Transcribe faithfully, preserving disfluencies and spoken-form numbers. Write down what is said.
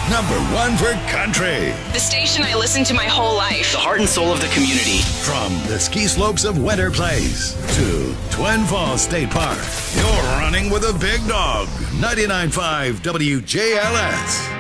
number one for country. The station I listened to my whole life. The heart and soul of the community. From the ski slopes of Winter Place to Twin Falls State Park, you're running with a big dog. ninety-nine point five W J L S.